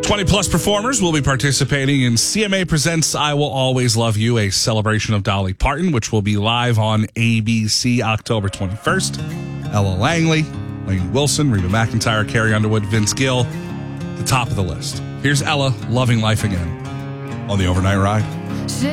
20 plus performers will be participating in CMA Presents I Will Always Love You, a celebration of Dolly Parton, which will be live on ABC October 21st. Ella Langley, Lainey Wilson, Reba McEntire, Carrie Underwood, Vince Gill, the top of the list. Here's Ella, Loving Life Again, on the Overnight Ride.